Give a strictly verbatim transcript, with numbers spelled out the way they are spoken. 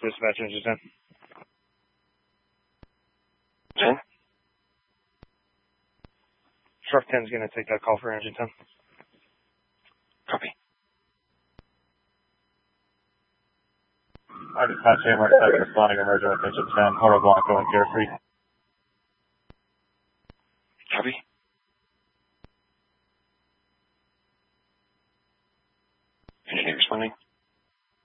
Dispatch, Engine ten. ten? Truck ten is going to take that call for Engine ten. Copy. I dispatch Hamlet seven responding emergent with Engine ten, Oro Blanco and Gear Free. Copy.